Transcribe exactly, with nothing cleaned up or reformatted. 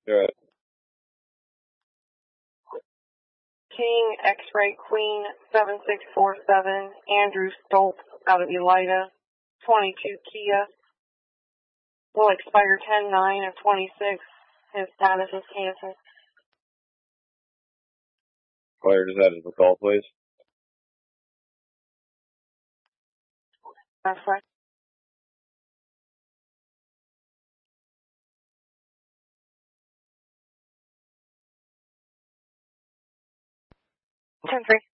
Right. King X-Ray Queen seven six four seven, Andrew Stoltz out of Elida, twenty-two Kia. Will expire ten nine of twenty-six. His status is canceled. Claire, just add the call, please. That's right. ten three.